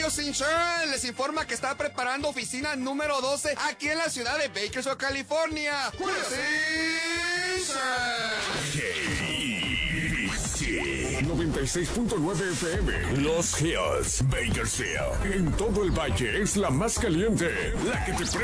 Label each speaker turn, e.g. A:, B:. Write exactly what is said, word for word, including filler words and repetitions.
A: Julio Sinchan les informa que está preparando oficina número doce aquí en la ciudad de Bakersfield, California. Julio Sinchan.
B: noventa y seis punto nueve F M. Los Hills, Bakersfield. En todo el valle es la más caliente, la que te prende.